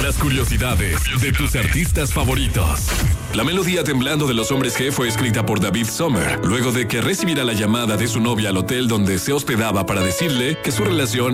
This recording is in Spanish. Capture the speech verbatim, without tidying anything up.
Las curiosidades de tus artistas favoritos. La melodía Temblando de los Hombres G fue escrita por David Sommer, luego de que recibiera la llamada de su novia al hotel donde se hospedaba para decirle que su relación